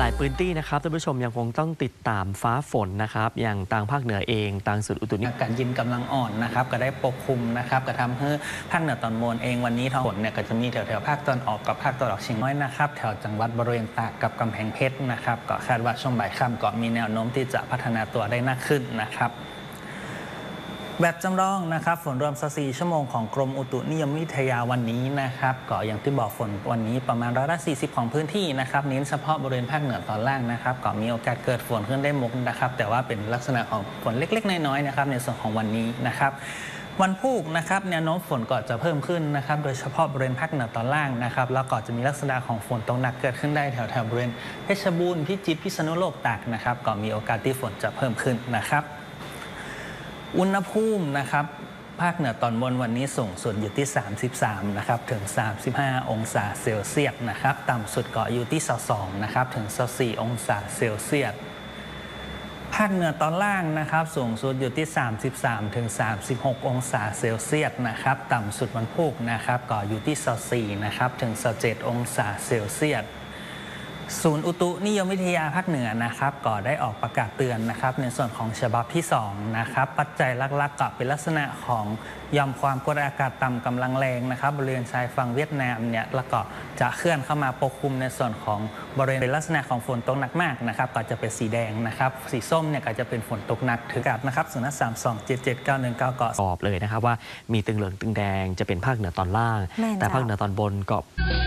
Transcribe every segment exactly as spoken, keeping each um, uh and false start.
ลายพื้นที่นะครับท่านผู้ชมยังคงต้องติดตามฟ้าฝนนะครับอย่างต่างภาคเหนือเองต่างสุดอุตุนิยมอากาศเย็นกำลังอ่อนนะครับก็ได้ปกคลุมนะครับก็ทำให้ภาคเหนือตอนบนเองวันนี้ท้องฝนเนี่ยก็จะมีแถวแถวภาคตอนออกกับภาคตะวันออกเฉียงน้อยนะครับแถวจังหวัดบริเวณตากกับกำแพงเพชรนะครับก็คาดว่าช่วงบ่ายค่ำก็มีแนวโน้มที่จะพัฒนาตัวได้มากขึ้นนะครับแบบจำลองนะครับฝนรวมสิบสี่ชั่วโมงของกรมอุตุนิยมวิทยาวันนี้นะครับก็อย่างที่บอกฝนวันนี้ประมาณร้อยละสี่สิบของพื้นที่นะครับเน้นเฉพาะบริเวณภาคเหนือตอนล่างนะครับก็มีโอกาสเกิดฝนขึ้นได้มุกนะครับแต่ว่าเป็นลักษณะของฝนเล็กๆน้อยๆนะครับในส่วนของวันนี้นะครับวันพุธนะครับแนวโน้มฝนก็จะเพิ่มขึ้นนะครับโดยเฉพาะบริเวณภาคเหนือตอนล่างนะครับแล้วก็จะมีลักษณะของฝนตกหนักเกิดขึ้นได้แถวๆบริเวณเพชรบูรณ์พิจิตรพิษณุโลกตากนะครับก็มีโอกาสที่ฝนจะเพิ่มขึ้นนะครับอุณหภูมินะครับภาคเหนือตอนบนวันนี้สูงสุดอยู่ที่สามสิบสามนะครับถึงสามสิบห้าองศาเซลเซียสนะครับต่ำสุดก็อยู่ที่ยี่สิบสองนะครับถึงยี่สิบสี่องศาเซลเซียสภาคเหนือตอนล่างนะครับสูงสุดอยู่ที่สามสิบสามถึงสามสิบหกองศาเซลเซียสนะครับต่ำสุดวันพุธนะครับก็อยู่ที่ยี่สิบสี่นะครับถึงยี่สิบเจ็ดองศาเซลเซียสศูนย์อุตุนิยมวิทยาภาคเหนือนะครับก็ได้ออกประกาศเตือนนะครับในส่วนของฉบับที่สองนะครับปัจจัยหลักๆก็เป็นลักษณะของหย่อมความกดอากาศต่ำกำลังแรงนะครับบริเวณชายฝั่งเวียดนามเนี่ยแล้วก็จะเคลื่อนเข้ามาปกคลุมในส่วนของบริเวณเป็นลักษณะของฝนตกหนักมากนะครับก็จะเป็นสีแดงนะครับสีส้มเนี่ยก็จะเป็นฝนตกหนักถึงกับนะครับศูนย์สามสองเจ็ดเจ็ดเก้าหนึ่งเก้าเกาะตอบเลยนะครับว่ามีตึงเหลืองตึงแดงจะเป็นภาคเหนือตอนล่างแต่ภาคเหนือตอนบนก็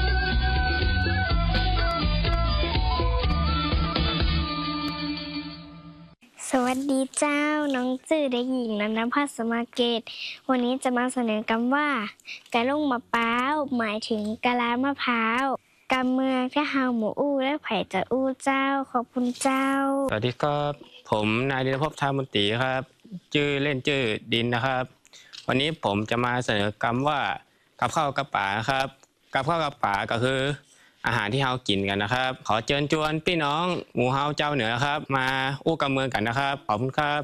สวัสดีเจ้าน้องจื่อเด็กหญิงนันทภัส สมาเกตวันนี้จะมาเสนอคำว่ากะล่งมะพร้าวหมายถึงกะลามะพร้าวกำเมืองที่เฮาหมูอู้และไผ่จะอู้เจ้าขอบคุณเจ้าสวัสดีครับผมนายดินภพทามนตรีครับชื่อเล่นชื่อดินนะครับวันนี้ผมจะมาเสนอคำว่ากับข้าวกับป๋าครับกับข้าวกับป๋าก็คืออาหารที่เฮากินกันนะครับขอเชิญชวนพี่น้องหมู่เฮาเจ้าเหนือครับมาอู้กับเมืองกันนะครับขอบคุณครับ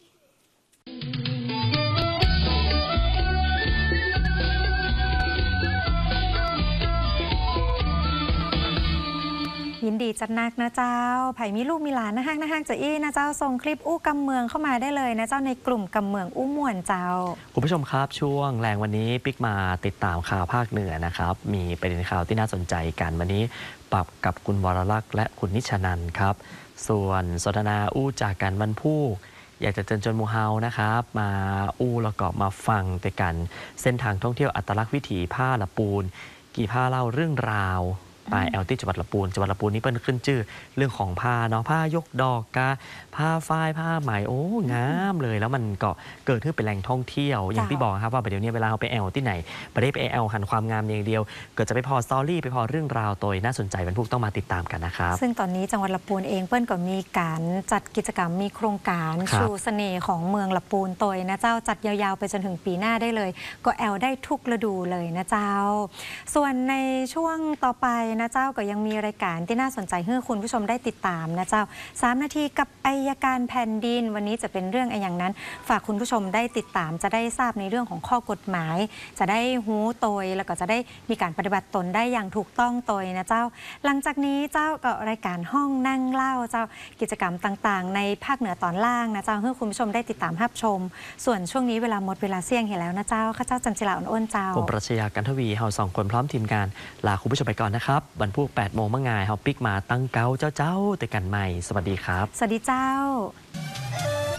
ยินดีจัดนักนะเจ้าไผ่มีลูกมีหลานนะฮักนะฮักจะอี้นะเจ้าส่งคลิปอู้กำเมืองเข้ามาได้เลยนะเจ้าในกลุ่มกำเมืองอู้ม่วนเจ้าคุณผู้ชมครับช่วงแรงวันนี้ปิ๊กมาติดตามข่าวภาคเหนือนะครับมีประเด็นข่าวที่น่าสนใจกันวันนี้ปรับกับคุณวรลักษณ์และคุณนิชนันท์ครับส่วนสนทนาอู้จากกันวันพูกอยากจะเชิญชวนหมู่เฮานะครับมาอู้แล้วก็มาฟังแต่กันเส้นทางท่องเที่ยวอัตลักษณ์วิถีผ้าละปูนกี่ผ้าเล่าเรื่องราวปลายแอลที่จังหวัดลำพูนจังหวัดลำพูนนี่เป็นขึ้นชื่อเรื่องของผ้าเนาะผ้ายกดอกกาผ้าฝ้ายผ้าไหมโอ้งามเลยแล้วมันก็เกิดขึ้นเป็นแหล่งท่องเที่ยวอย่างที่บอกครับว่าเดี๋ยวนี้เวลาเราไปแอลที่ไหนไม่ได้ไปแอลหันความงามอย่างเดียวเกิดจะไปพอสตอรี่ไปพอเรื่องราวตัวน่าสนใจวันพุธต้องมาติดตามกันนะครับซึ่งตอนนี้จังหวัดลำพูนเองเปิ้ลก็มีการจัดกิจกรรมมีโครงการชูเสน่ห์ของเมืองลำพูนตัวนะเจ้าจัดยาวๆไปจนถึงปีหน้าได้เลยก็แอลได้ทุกฤดูเลยนะเจ้าส่วนในช่วงต่อไปนะเจ้าก็ยังมีรายการที่น่าสนใจให้คุณผู้ชมได้ติดตามนะเจ้าสามนาทีกับอัยการแผ่นดินวันนี้จะเป็นเรื่องอะไรอย่างนั้นฝากคุณผู้ชมได้ติดตามจะได้ทราบในเรื่องของข้อกฎหมายจะได้หูโตยแล้วก็จะได้มีการปฏิบัติตนได้อย่างถูกต้องโตยนะเจ้าหลังจากนี้เจ้าก็รายการห้องนั่งเล่าเจ้ากิจกรรมต่างๆในภาคเหนือตอนล่างนะเจ้าให้คุณผู้ชมได้ติดตามรับชมส่วนช่วงนี้เวลาหมดเวลาเสี่ยงเห็นแล้วนะเจ้าข้าเจ้าจันจิราอ่อนอ้นเจ้าผมปรัชญากันทวีเฮาสองคนพร้อมทีมงานลาคุณผู้ชมไปก่อนนะครับวันพุธแปดโมงเมื่อไงเฮาปิกมาตั้งเก้าเจ้าเจ้าแต่กันใหม่สวัสดีครับสวัสดีเจ้า